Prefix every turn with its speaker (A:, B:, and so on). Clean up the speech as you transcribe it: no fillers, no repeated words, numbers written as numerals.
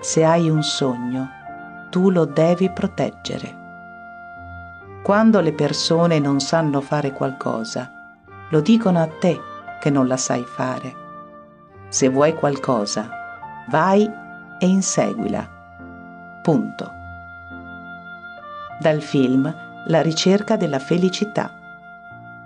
A: Se hai un sogno, tu lo devi proteggere. Quando le persone non sanno fare qualcosa, lo dicono a te che non la sai fare. Se vuoi qualcosa, vai e inseguila. Punto. Dal film La ricerca della felicità.